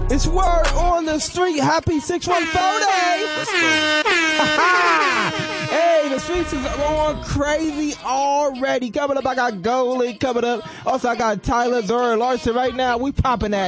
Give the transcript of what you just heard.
It's word on the street. Happy 614 day. Let's go. Hey, the streets is going crazy already. Coming up, I got Goldie coming up. Also, I got Tyler Zora Larson right now. We popping that.